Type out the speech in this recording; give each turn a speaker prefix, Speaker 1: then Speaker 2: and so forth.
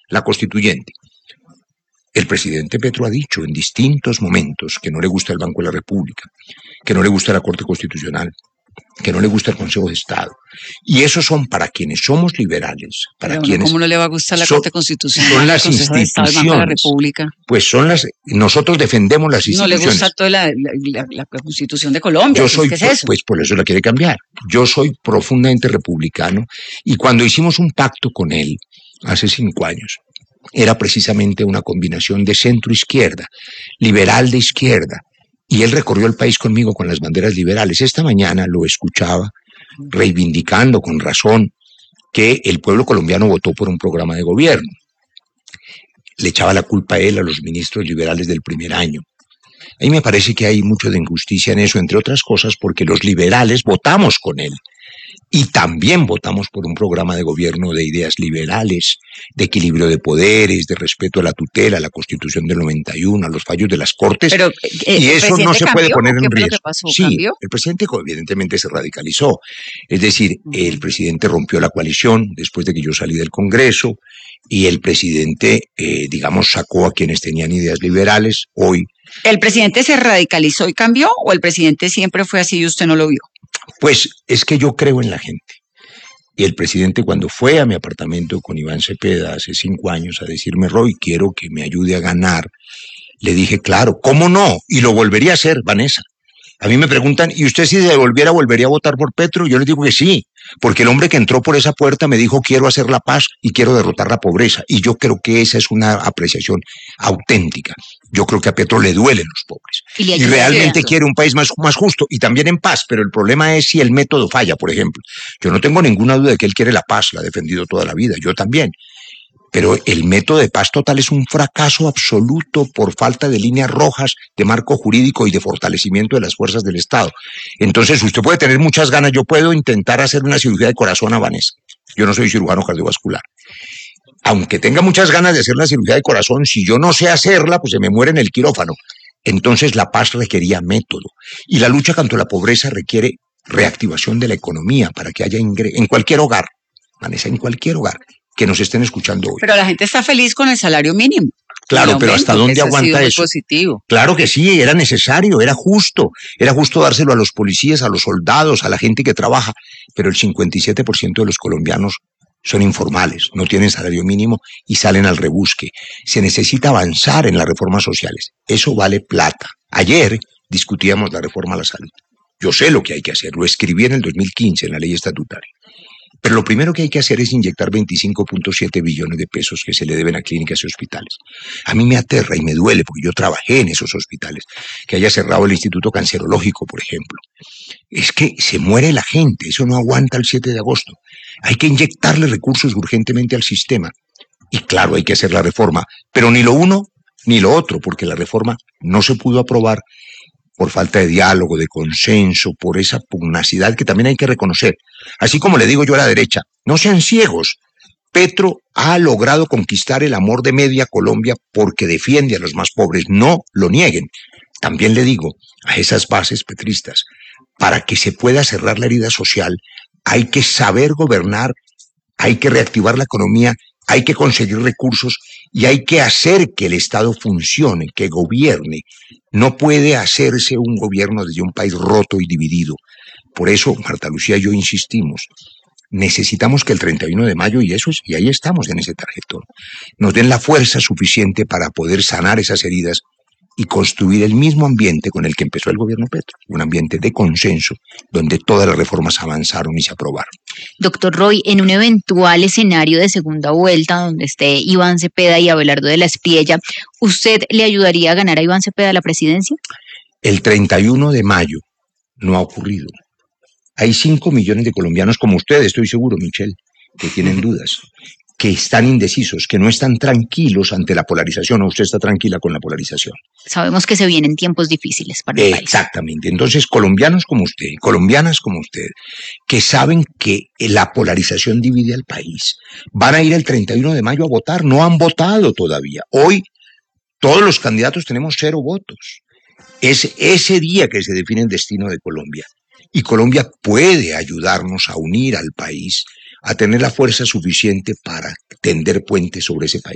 Speaker 1: la constituyente. El presidente Petro ha dicho en distintos momentos que no le gusta el Banco de la República, que no le gusta la Corte Constitucional, que no le gusta el Consejo de Estado. Y esos son para quienes somos liberales, para
Speaker 2: pero
Speaker 1: quienes...
Speaker 2: ¿cómo no le va a gustar la Corte Constitucional,
Speaker 1: son las
Speaker 2: el Consejo de Estado, el Banco de la República?
Speaker 1: Pues son las... Nosotros defendemos las instituciones.
Speaker 2: No le gusta toda la Constitución de Colombia.
Speaker 1: Yo soy,
Speaker 2: ¿qué es eso?
Speaker 1: Pues por eso la quiere cambiar. Yo soy profundamente republicano y cuando hicimos un pacto con él hace 5 años, era precisamente una combinación de centro-izquierda, liberal de izquierda, y él recorrió el país conmigo con las banderas liberales. Esta mañana lo escuchaba reivindicando con razón que el pueblo colombiano votó por un programa de gobierno. Le echaba la culpa a él, a los ministros liberales del primer año. A mí me parece que hay mucho de injusticia en eso, entre otras cosas porque los liberales votamos con él. Y también votamos por un programa de gobierno de ideas liberales, de equilibrio de poderes, de respeto a la tutela, a la Constitución del 91, a los fallos de las Cortes.
Speaker 2: Pero,
Speaker 1: y eso no se puede poner en riesgo.
Speaker 2: ¿Qué pasó?
Speaker 1: Sí,
Speaker 2: ¿Cambió?
Speaker 1: el presidente evidentemente se radicalizó. Es decir, el presidente rompió la coalición después de que yo salí del Congreso y el presidente, digamos, sacó a quienes tenían ideas liberales. Hoy.
Speaker 2: ¿El presidente se radicalizó y cambió o el presidente siempre fue así y usted no lo vio?
Speaker 1: Pues es que yo creo en la gente. Y el presidente cuando fue a mi apartamento con Iván Cepeda hace 5 años a decirme, Roy, quiero que me ayude a ganar, le dije, claro, ¿cómo no? Y lo volvería a hacer, Vanessa. A mí me preguntan, ¿y usted si se devolviera volvería a votar por Petro? Yo les digo que sí, porque el hombre que entró por esa puerta me dijo, quiero hacer la paz y quiero derrotar la pobreza. Y yo creo que esa es una apreciación auténtica. Yo creo que a Petro le duelen los pobres. Y realmente quiere un país más justo y también en paz, pero el problema es si el método falla, por ejemplo. Yo no tengo ninguna duda de que él quiere la paz, la ha defendido toda la vida, yo también. Pero el método de paz total es un fracaso absoluto por falta de líneas rojas, de marco jurídico y de fortalecimiento de las fuerzas del Estado. Entonces, usted puede tener muchas ganas, yo puedo intentar hacer una cirugía de corazón a Vanessa. Yo no soy cirujano cardiovascular. Aunque tenga muchas ganas de hacer una cirugía de corazón, si yo no sé hacerla, pues se me muere en el quirófano. Entonces, la paz requería método. Y la lucha contra la pobreza requiere reactivación de la economía para que haya ingresos en cualquier hogar, Vanessa, en cualquier hogar que nos estén escuchando hoy.
Speaker 2: Pero la gente está feliz con el salario mínimo.
Speaker 1: Claro, pero ¿hasta dónde aguanta eso?
Speaker 2: Positivo.
Speaker 1: Claro que sí, era necesario, era justo dárselo a los policías, a los soldados, a la gente que trabaja, pero el 57% de los colombianos son informales, no tienen salario mínimo y salen al rebusque. Se necesita avanzar en las reformas sociales, eso vale plata. Ayer discutíamos la reforma a la salud. Yo sé lo que hay que hacer, lo escribí en el 2015 en la ley estatutaria. Pero lo primero que hay que hacer es inyectar 25.7 billones de pesos que se le deben a clínicas y hospitales. A mí me aterra y me duele, porque yo trabajé en esos hospitales, que haya cerrado el Instituto Cancerológico, por ejemplo. Es que se muere la gente, eso no aguanta el 7 de agosto. Hay que inyectarle recursos urgentemente al sistema. Y claro, hay que hacer la reforma, pero ni lo uno ni lo otro, porque la reforma no se pudo aprobar por falta de diálogo, de consenso, por esa pugnacidad que también hay que reconocer. Así como le digo yo a la derecha, no sean ciegos. Petro ha logrado conquistar el amor de media Colombia porque defiende a los más pobres, no lo nieguen. También le digo a esas bases petristas, para que se pueda cerrar la herida social, hay que saber gobernar, hay que reactivar la economía, hay que conseguir recursos y hay que hacer que el Estado funcione, que gobierne. No puede hacerse un gobierno desde un país roto y dividido. Por eso, Marta Lucía y yo insistimos, necesitamos que el 31 de mayo, y ahí estamos en ese tarjetón, nos den la fuerza suficiente para poder sanar esas heridas y construir el mismo ambiente con el que empezó el gobierno Petro, un ambiente de consenso, donde todas las reformas avanzaron y se aprobaron.
Speaker 3: Doctor Roy, en un eventual escenario de segunda vuelta, donde esté Iván Cepeda y Abelardo de la Espriella, ¿usted le ayudaría a ganar a Iván Cepeda la presidencia?
Speaker 1: El 31 de mayo no ha ocurrido. Hay 5 millones de colombianos como usted, estoy seguro, Michelle, que tienen dudas, que están indecisos, que no están tranquilos ante la polarización, o usted está tranquila con la polarización.
Speaker 3: Sabemos que se vienen tiempos difíciles para el país.
Speaker 1: Exactamente. Entonces, colombianos como usted, colombianas como usted, que saben que la polarización divide al país, van a ir el 31 de mayo a votar, no han votado todavía. Hoy, todos los candidatos tenemos 0 votos. Es ese día que se define el destino de Colombia. Y Colombia puede ayudarnos a unir al país, a tener la fuerza suficiente para tender puentes sobre ese país.